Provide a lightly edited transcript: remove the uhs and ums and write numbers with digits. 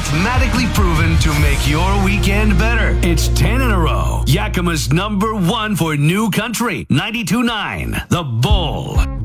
mathematically proven to make your weekend better. It's 10 in a row. Yakima's #1 for New Country, 92.9, The Bull.